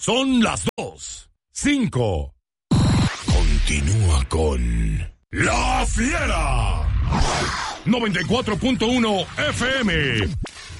Son las 2:05. Continúa con La Fiera. 94.1 FM.